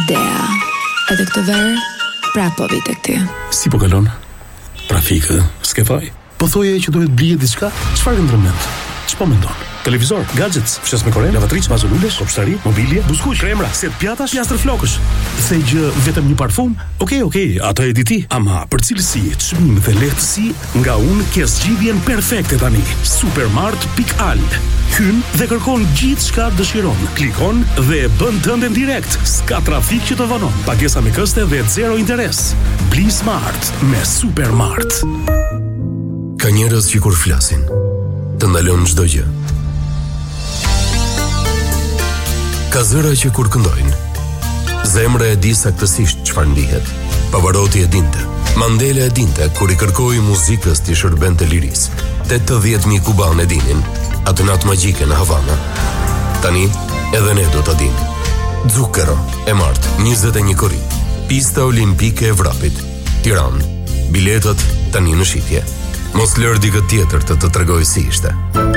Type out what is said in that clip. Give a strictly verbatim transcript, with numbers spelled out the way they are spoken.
idea. Edhe këtë verë, prapë po vite këty. Si po kalon? Trafikë, s'ke faj. Po thoje që duhet blije diçka? Çfarë ndërmend? Ç'po mendon? Televizor, gadgets, fshes me korrent, lavatriç, vazolulesh, kopshtari, mobilje, buskuq, kremra, set pjatash, plastër flokësh. Thej gjë vetëm një parfum? Okej, okej, ato e di ti. Ama për cilësi, çmim dhe lehtësi, nga unë ke zgjidhjen perfekte tani. Supermart pikë al. Hyn dhe kërkon gjithë çka dëshiron. Klikon dhe bën tënden direkt. S'ka trafik që të vonon. Pagesa me këste dhe zero interes. Bli smart me Supermart. Ka njerëz që kur flasin, të ndalon çdo gjë. Ka zëra që kur këndojnë, zemra e di saktësisht çfarë ndihet. Pavarotti e dinte, Mandela e dinte kur i kërkoi muzikës t'i shërbente liris. tetëdhjetë mijë kubanë e dinin atë natë magjike në Havana. Tani edhe ne do ta dimë. Zucchero e mart, njëzet e një korri. Pista olimpike e vrapit, Tiranë. Biletat tani në shitje. Mos lër dikë tjetër të të tregoj si ishte.